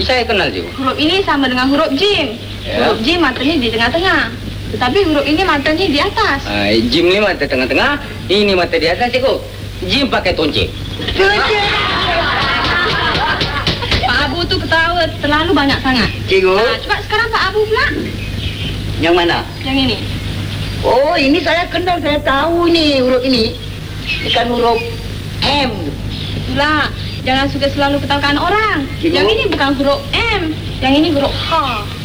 Saya kenal juga. Huruf ini sama dengan huruf jim. Ya. Huruf jim matanya di tengah-tengah. Tetapi huruf ini matanya di atas. Jim ni mata tengah-tengah, ini mata di atas, cikgu. Jim pakai tonceng. Pak Abu tu ketawa terlalu banyak sangat. Cikgu. Coba sekarang Pak Abu pula. Yang mana? Yang ini. Oh, ini saya kenal, saya tahu ni huruf ini. Bukan huruf M. Itulah. Jangan suka selalu ketawakan orang. Cikgu. Yang ini bukan huruf M. Yang ini huruf H.